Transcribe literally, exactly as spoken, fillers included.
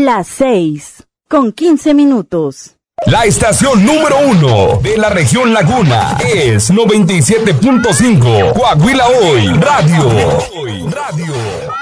Las seis, con quince minutos. La estación número uno de la región Laguna es noventa y siete punto cinco Coahuila Hoy Radio. Radio.